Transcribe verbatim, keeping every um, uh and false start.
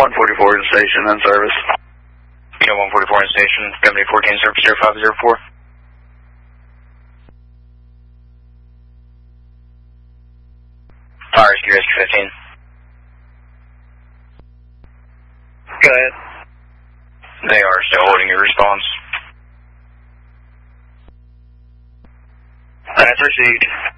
one forty-four in station and service. Yeah, one forty-four in station, Company fourteen, service zero five zero four. Fire rescue, rescue fifteen. Go ahead. They are still holding your response. That's received.